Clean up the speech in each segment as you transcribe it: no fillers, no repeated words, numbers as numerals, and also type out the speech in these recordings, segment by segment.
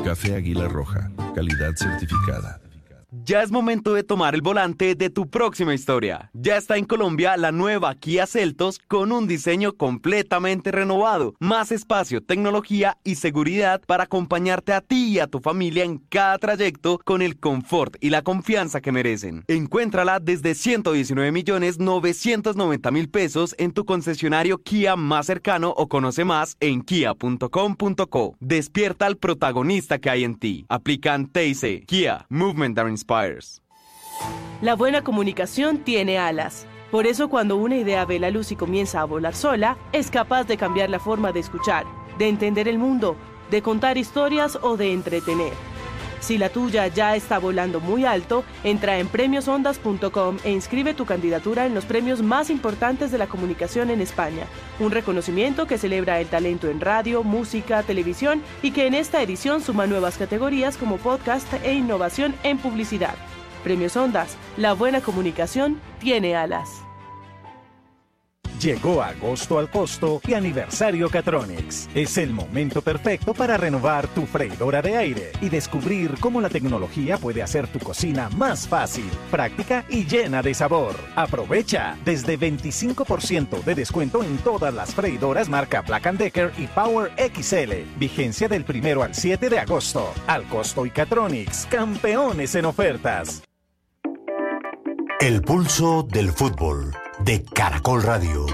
Café Águila Roja, calidad certificada. Ya es momento de tomar el volante de tu próxima historia. Ya está en Colombia la nueva Kia Seltos con un diseño completamente renovado, más espacio, tecnología y seguridad para acompañarte a ti y a tu familia en cada trayecto con el confort y la confianza que merecen. Encuéntrala desde 119.990.000 pesos en tu concesionario Kia más cercano o conoce más en kia.com.co. Despierta al protagonista que hay en ti. Aplican TIC. Kia, Movement that Inspires. La buena comunicación tiene alas. Por eso cuando una idea ve la luz y comienza a volar sola, es capaz de cambiar la forma de escuchar, de entender el mundo, de contar historias o de entretener. Si la tuya ya está volando muy alto, entra en premiosondas.com e inscribe tu candidatura en los premios más importantes de la comunicación en España. Un reconocimiento que celebra el talento en radio, música, televisión y que en esta edición suma nuevas categorías como podcast e innovación en publicidad. Premios Ondas, la buena comunicación tiene alas. Llegó agosto al costo y aniversario Catronics. Es el momento perfecto para renovar tu freidora de aire y descubrir cómo la tecnología puede hacer tu cocina más fácil, práctica y llena de sabor. Aprovecha desde 25% de descuento en todas las freidoras marca Black & Decker y Power XL. Vigencia del 1 al 7 de agosto. Al costo y Catronics, campeones en ofertas. El pulso del fútbol de Caracol Radio.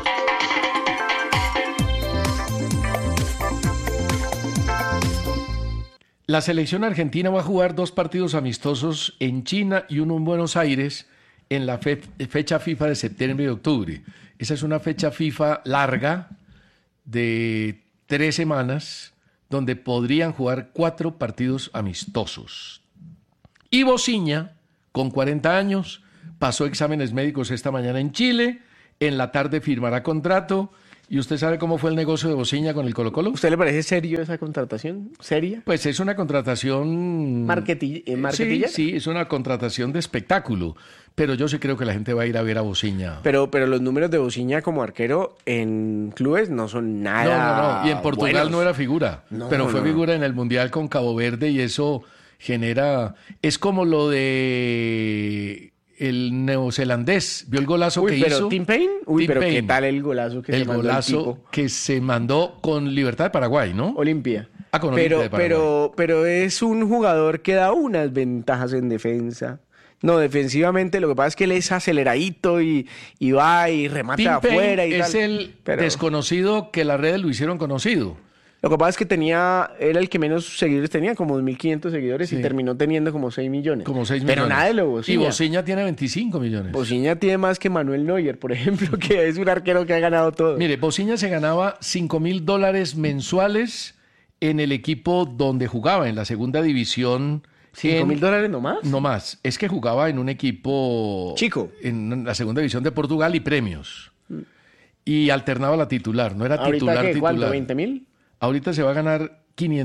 La selección argentina va a jugar 2 partidos amistosos en China y uno en Buenos Aires en la fecha FIFA de septiembre y octubre. Esa es una fecha FIFA larga de 3 semanas donde podrían jugar 4 partidos amistosos. Y Bociña, con 40 años, pasó exámenes médicos esta mañana en Chile, en la tarde firmará contrato. ¿Y usted sabe cómo fue el negocio de Bociña con el Colo-Colo? ¿Usted le parece serio esa contratación? ¿Seria? Pues es una contratación... ¿Marketilla? Sí, es una contratación de espectáculo. Pero yo sí creo que la gente va a ir a ver a Bociña. Pero los números de Bociña como arquero en clubes no son nada No. Y en Portugal buenos. no era figura. Pero fue figura en el Mundial con Cabo Verde y eso genera... Es como lo de... el neozelandés, ¿vio el golazo que hizo? ¿Tim Payne? Pero Payne. ¿qué tal el golazo que se mandó el tipo? Que se mandó con Libertad de Paraguay, ¿no? Olimpia. Con Olimpia de Paraguay. Pero es un jugador que da unas ventajas en defensa. No, defensivamente lo que pasa es que él es aceleradito y va y remata Tim afuera Payne y es tal. el desconocido que las redes lo hicieron conocido. Lo que pasa es que era el que menos seguidores tenía, como 2.500 seguidores, y terminó teniendo como 6 millones. Como 6 Pero millones. nada de lo Bociña. Y Bociña tiene 25 millones. Bociña tiene más que Manuel Neuer, por ejemplo, que es un arquero que ha ganado todo. Mire, Bociña se ganaba $5,000 mensuales en el equipo donde jugaba, en la segunda división. ¿$5,000 nomás? No más. Es que jugaba en un equipo... chico. En la segunda división de Portugal y premios. Y alternaba la titular, no era ¿Ahorita qué? titular. ¿Cuánto? ¿20,000? Ahorita se va a ganar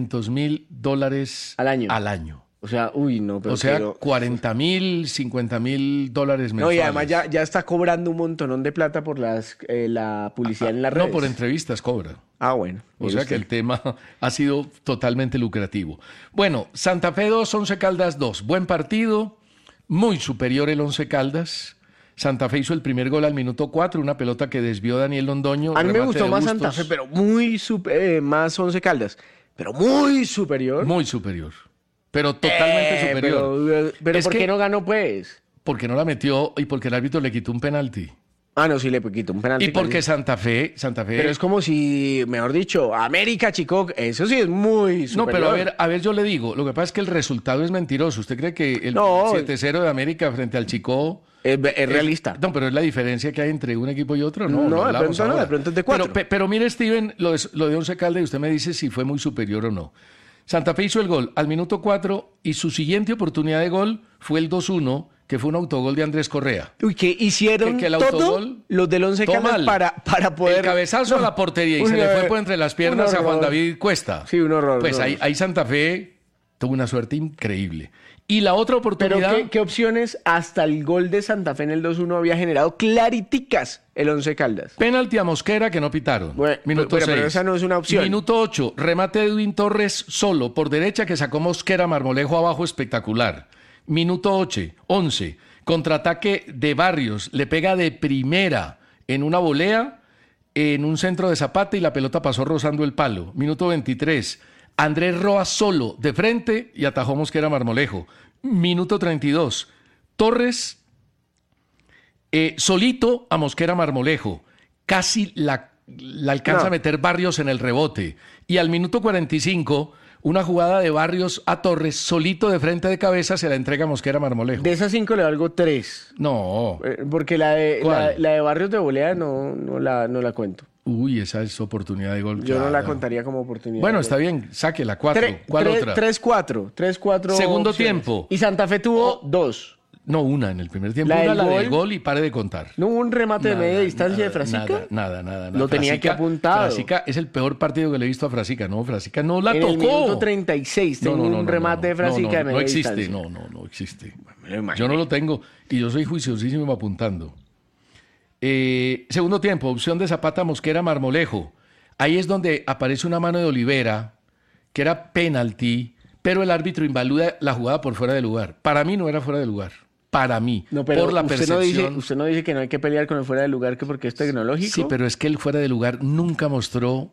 $500,000 al año. O sea, pero... O sea, $40,000, $50,000 mensuales. No, y además ya está cobrando un montonón de plata por la publicidad en las redes. No, por entrevistas cobra. Bueno. O sea que el tema ha sido totalmente lucrativo. Bueno, Santa Fe 2, Once Caldas 2. Buen partido, muy superior el Once Caldas. Santa Fe hizo el primer gol al minuto 4, una pelota que desvió Daniel Londoño. A mí me gustó más Santa Fe, pero más Once Caldas, pero muy superior. Muy superior, pero totalmente superior. Pero ¿por qué no ganó, pues? Porque no la metió y porque el árbitro le quitó un penalti. No, sí, le quitó un penalti. Y porque Santa Fe... Pero es como si, mejor dicho, América, Chico, eso sí es muy superior. No, pero a ver, yo le digo, lo que pasa es que el resultado es mentiroso. ¿Usted cree que el 7-0 de América frente al Chico... Es realista. No, pero es la diferencia que hay entre un equipo y otro, ¿no? No, de pronto es de 4. Pero mire, Steven, lo de Once Caldas, y usted me dice si fue muy superior o no. Santa Fe hizo el gol al minuto 4 y su siguiente oportunidad de gol fue el 2-1, que fue un autogol de Andrés Correa. Que hicieron el todo autogol, los del Once Caldas para poder... El cabezazo a la portería y se le fue por entre las piernas a Juan David Cuesta. Sí, un horror. Pues ahí Santa Fe... tuvo una suerte increíble. Y la otra Pero oportunidad... ¿qué opciones hasta el gol de Santa Fe en el 2-1 había generado clariticas el Once Caldas? Penalti a Mosquera que no pitaron. Bueno, Minuto pero 6. esa no es una opción. Minuto 8. Remate de Edwin Torres solo por derecha que sacó Mosquera Marmolejo abajo, espectacular. Minuto 11. Contraataque de Barrios. Le pega de primera en una volea, en un centro de Zapata y la pelota pasó rozando el palo. Minuto 23. Andrés Roa solo de frente y atajó Mosquera Marmolejo. Minuto 32. Torres solito a Mosquera Marmolejo. Casi la alcanza a meter Barrios en el rebote. Y al minuto 45, una jugada de Barrios a Torres, solito de frente de cabeza, se la entrega a Mosquera Marmolejo. De esas 5 le valgo 3. No. Porque la de ¿Cuál? Barrios de volea no la cuento. Uy, esa es oportunidad de gol. Yo no la claro. contaría como oportunidad. Bueno, de está gol. bien, sáquela, 4. ¿Cuál otra? 3-4. Segundo opciones. tiempo. Y Santa Fe tuvo 2. No, una en el primer tiempo, La una del la del gol. gol y pare de contar. ¿No hubo un remate de Nada, media distancia de nada, Frasica? Nada. Lo tenía que apuntado. Frasica es el peor partido que le he visto a Frasica. No, Frasica no la En tocó. el minuto 36 tengo un remate de Frasica de media no existe, distancia. no existe. Me lo imagino. Yo no lo tengo y yo soy juiciosísimo apuntando. Segundo tiempo, opción de Zapata, Mosquera, Marmolejo. Ahí es donde aparece una mano de Olivera, que era penalti, pero el árbitro invalida la jugada por fuera de lugar. Para mí no era fuera de lugar. Para mí, No, pero por la usted percepción. usted no dice que no hay que pelear con el fuera de lugar que porque es tecnológico. Sí, pero es que el fuera de lugar nunca mostró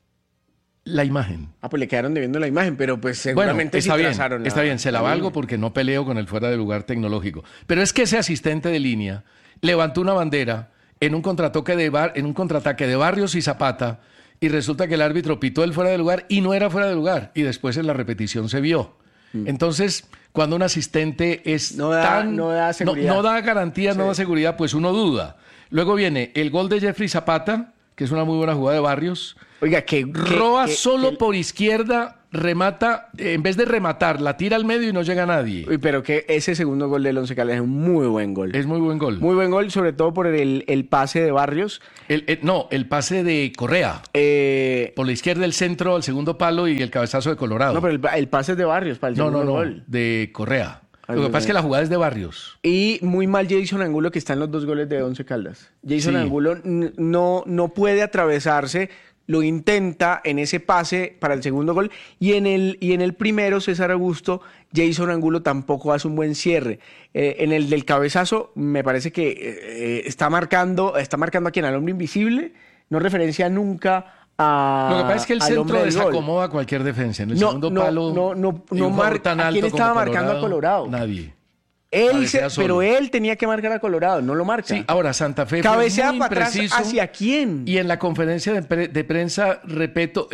la imagen. Ah, pues le quedaron debiendo la imagen, pero pues Bueno, seguramente está sí bien, trazaron está bien, se la valgo porque no peleo con el fuera de lugar tecnológico. Pero es que ese asistente de línea levantó una bandera en un contraataque de Barrios y Zapata y resulta que el árbitro pitó el fuera de lugar y no era fuera de lugar y después en la repetición se vio. Entonces, cuando un asistente es No da seguridad. no da garantía, no da seguridad, pues uno duda. Luego viene el gol de Jeffrey Zapata, que es una muy buena jugada de Barrios. Oiga, Roa solo por izquierda remata, en vez de rematar, la tira al medio y no llega a nadie. Uy, pero que ese segundo gol del Once Caldas es un muy buen gol. Es muy buen gol. Muy buen gol, sobre todo por el pase de Barrios. El pase de Correa. Por la izquierda el centro al segundo palo y el cabezazo de Colorado. No, pero el pase es de Barrios para el segundo gol. De Correa. Ay, Lo que Dios pasa es que mío. la jugada es de Barrios. Y muy mal Jason Angulo, que está en los 2 goles de Once Caldas. Jason Sí. Angulo no puede atravesarse, lo intenta en ese pase para el segundo gol. Y en el primero, César Augusto, Jason Angulo tampoco hace un buen cierre. En el del cabezazo, me parece que está marcando a quien, al hombre invisible. No referencia nunca a. Lo que pasa es que el al centro hombre del gol. desacomoda cualquier defensa. En el segundo palo. No y un jugador tan ¿a quién alto estaba como marcando a Colorado? Nadie. Pero solo. él tenía que marcar a Colorado, no lo marca. Sí, ahora Santa Fe Cabecea fue muy para atrás, impreciso. ¿hacia quién? Y en la conferencia de prensa, repito,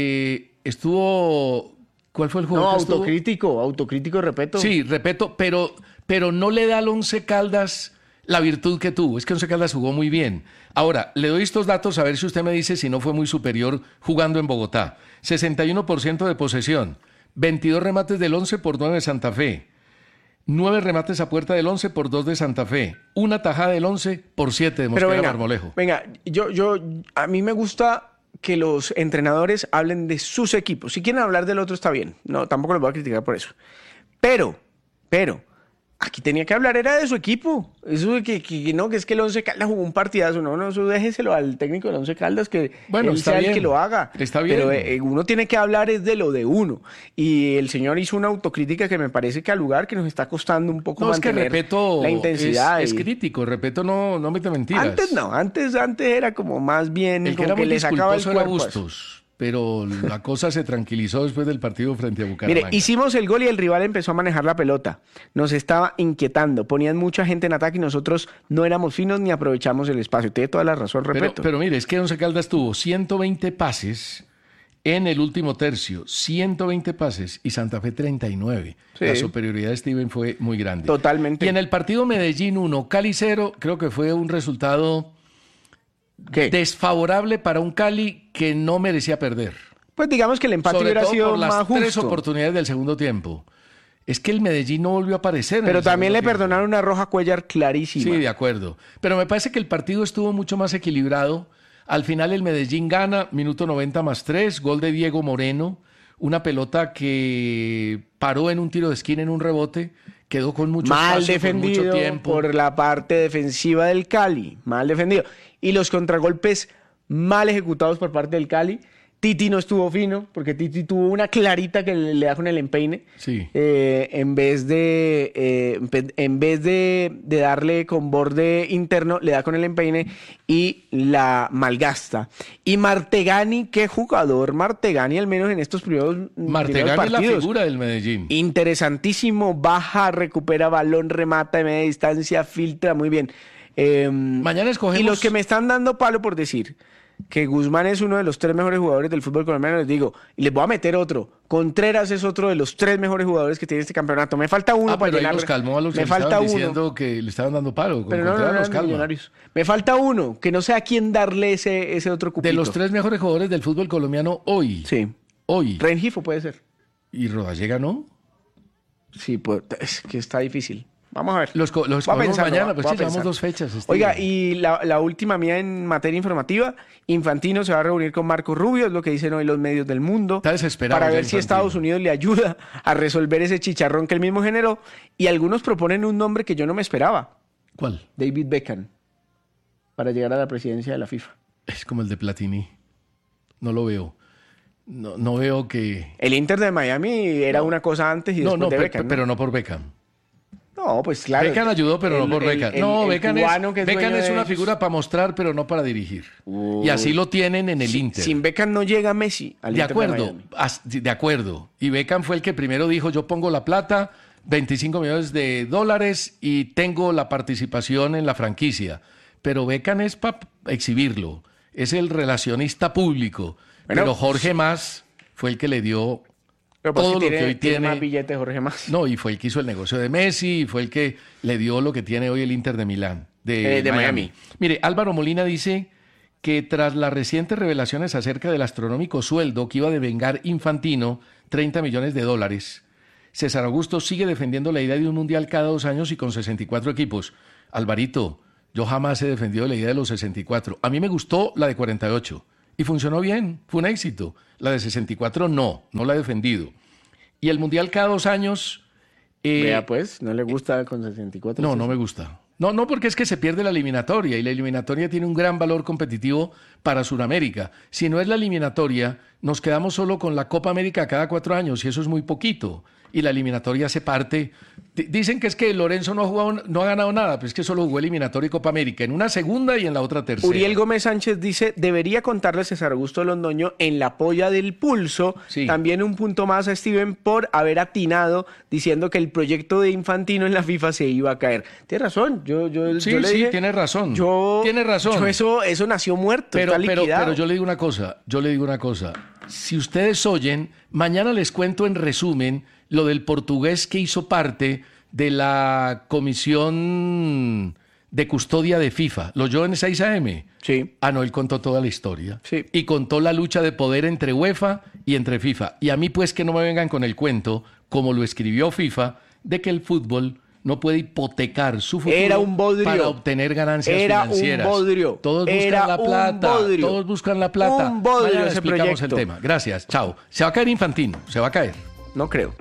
estuvo... ¿Cuál fue el juego? No, que estuvo? autocrítico, repito. Sí, repito, pero no le da al Once Caldas la virtud que tuvo. Es que Once Caldas jugó muy bien. Ahora, le doy estos datos a ver si usted me dice si no fue muy superior jugando en Bogotá. 61% de posesión, 22 remates del 11 por 9 de Santa Fe, 9 remates a puerta del 11 por 2 de Santa Fe, una tajada del 11 por 7 de Mosquera Marmolejo. Venga, a mí me gusta que los entrenadores hablen de sus equipos. Si quieren hablar del otro está bien. No, tampoco los voy a criticar por eso. Pero, aquí tenía que hablar era de su equipo. Eso de que es que el Once Caldas jugó un partidazo. No, eso déjeselo al técnico del Once Caldas que Bueno, él está sea bien. el que lo haga. Está bien. Pero uno tiene que hablar es de lo de uno. Y el señor hizo una autocrítica que me parece que al lugar que nos está costando un poco No, es que mantener Repeto la intensidad. es crítico. Repeto no mete mentiras. Antes era como más bien El que como era que muy le sacaba el disculposo era cuerpo a eso. Bustos, pero la cosa se tranquilizó después del partido frente a Bucaramanga. Mire, hicimos el gol y el rival empezó a manejar la pelota. Nos estaba inquietando. Ponían mucha gente en ataque y nosotros no éramos finos ni aprovechamos el espacio. Tiene toda la razón, repito. Pero mire, es que Once Caldas tuvo 120 pases en el último tercio, 120 pases y Santa Fe 39. Sí. La superioridad de Steven fue muy grande. Totalmente. Y en el partido Medellín 1, Cali 0, creo que fue un resultado ¿Qué? desfavorable para un Cali que no merecía perder. Pues digamos que el empate Sobre hubiera todo sido por las más 3 justo. oportunidades del segundo tiempo. Es que el Medellín no volvió a aparecer. en Pero el también le segundo tiempo. perdonaron una roja Cuellar clarísima. Sí, de acuerdo. Pero me parece que el partido estuvo mucho más equilibrado. Al final el Medellín gana, minuto 90 más 3, gol de Diego Moreno. una pelota que paró en un tiro de esquina en un rebote, quedó con mucho mal espacio, defendido con mucho tiempo. por la parte defensiva del Cali, mal defendido. Y los contragolpes mal ejecutados por parte del Cali. Titi no estuvo fino, porque Titi tuvo una clarita que le da con el empeine. Sí. En vez de darle con borde interno, le da con el empeine y la malgasta. Y Martegani, qué jugador Martegani, al menos en estos primeros Martegani es la partidos. figura del Medellín. Interesantísimo, baja, recupera balón, remata de media distancia, filtra muy bien. Mañana escogemos... Y los que me están dando palo por decir que Guzmán es uno de los 3 mejores jugadores del fútbol colombiano, les digo, y les voy a meter otro. Contreras es otro de los 3 mejores jugadores que tiene este campeonato. Me falta uno para pero llenar. ahí los calmó a los que me le falta estaban uno. diciendo que le estaban dando palo. Pero no, Contreras los eran calma. Millonarios. Me falta uno, que no sé a quién darle ese otro cupito. De los 3 mejores jugadores del fútbol colombiano hoy. Sí. Hoy. Rengifo puede ser. ¿Y Rodallega no? Sí, pues, es que está difícil. Vamos a ver. Los Voy a escogemos pensarlo, mañana, voy pues a sí, llevamos pensar. 2 fechas. Oiga, y la última mía en materia informativa, Infantino se va a reunir con Marco Rubio, es lo que dicen hoy los medios del mundo. Está desesperado para ya ver si Infantino. Estados Unidos le ayuda a resolver ese chicharrón que él mismo generó. Y algunos proponen un nombre que yo no me esperaba. ¿Cuál? David Beckham, para llegar a la presidencia de la FIFA. Es como el de Platini. No lo veo. No veo que... El Inter de Miami era una cosa antes y después de Beckham. pero no por Beckham. No, pues claro. Beckham ayudó, pero no por Beckham. Beckham Beckham es una figura para mostrar, pero no para dirigir. Y así lo tienen en el Inter. Sin Beckham no llega Messi al De Inter acuerdo, de Miami. de acuerdo. Y Beckham fue el que primero dijo, yo pongo la plata, 25 millones de dólares y tengo la participación en la franquicia. Pero Beckham es para exhibirlo. Es el relacionista público. Bueno, pero Jorge Mas fue el que le dio Pero pues todo si lo que hoy tiene tiene. más billetes Jorge Mas. No, y fue el que hizo el negocio de Messi, y fue el que le dio lo que tiene hoy el Inter de Milán, de Miami. Mire, Álvaro Molina dice que tras las recientes revelaciones acerca del astronómico sueldo que iba a devengar Infantino, 30 millones de dólares, César Augusto sigue defendiendo la idea de un mundial cada 2 años y con 64 equipos. Alvarito, yo jamás he defendido la idea de los 64. A mí me gustó la de 48 y funcionó bien, fue un éxito. La de 64 no la he defendido. Y el mundial cada 2 años... Vea pues, ¿no le gusta con 64? No me gusta. No, porque es que se pierde la eliminatoria y la eliminatoria tiene un gran valor competitivo para Sudamérica. Si no es la eliminatoria, nos quedamos solo con la Copa América cada 4 años y eso es muy poquito. Y la eliminatoria se parte. Dicen que es que Lorenzo no ha ganado nada, pero es que solo jugó eliminatoria y Copa América en una segunda y en la otra tercera. Uriel Gómez Sánchez dice, debería contarle César Augusto Londoño en la polla del pulso. Sí. También un punto más a Steven por haber atinado diciendo que el proyecto de Infantino en la FIFA se iba a caer. Tiene razón. Yo le dije, tiene razón. Tiene razón. Eso nació muerto, está liquidado. Pero yo le digo una cosa. Si ustedes oyen, mañana les cuento en resumen lo del portugués que hizo parte de la comisión de custodia de FIFA. ¿Lo oyó en 6 AM? Sí. No, él contó toda la historia. Sí. Y contó la lucha de poder entre UEFA y entre FIFA. Y a mí, pues, que no me vengan con el cuento, como lo escribió FIFA, de que el fútbol no puede hipotecar su futuro Era un bodrio. para obtener ganancias financieras. Era un bodrio. Todos buscan la plata. Todos buscan la plata. Un bodrio Mañana ese explicamos proyecto. el tema. Gracias. Chao. Se va a caer Infantino. Se va a caer. No creo.